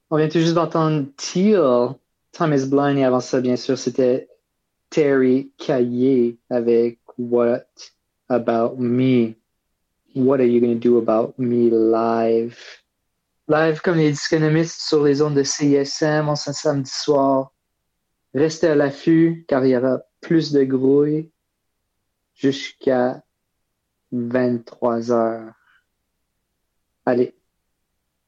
On vient tout juste d'entendre Teal, Time is Blind, et avant ça, bien sûr, c'était Terry Caillé avec What About Me? What are you gonna do about me live? Live comme les disconomistes sur les ondes de CISM en ce samedi soir. Restez à l'affût car il y aura plus de grouilles jusqu'à 23 heures. Allez,